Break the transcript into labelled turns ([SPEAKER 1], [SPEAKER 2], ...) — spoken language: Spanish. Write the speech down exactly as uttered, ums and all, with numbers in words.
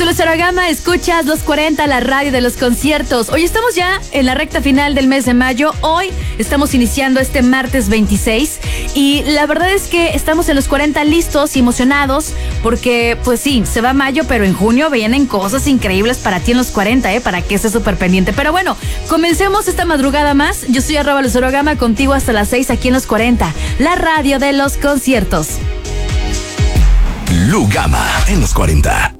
[SPEAKER 1] soy Lucero Gama, escuchas Los cuarenta, la radio de los conciertos. Hoy estamos ya en la recta final del mes de mayo. Hoy estamos iniciando este martes veintiséis y la verdad es que estamos en Los cuarenta listos y emocionados porque, pues sí, se va mayo, pero en junio vienen cosas increíbles para ti en Los cuarenta, ¿eh? Para que estés súper pendiente. Pero bueno, comencemos esta madrugada más. Yo soy arroba Lucero Gama, contigo hasta las seis aquí en Los cuarenta, la radio de los conciertos.
[SPEAKER 2] Lu Gama en Los cuarenta.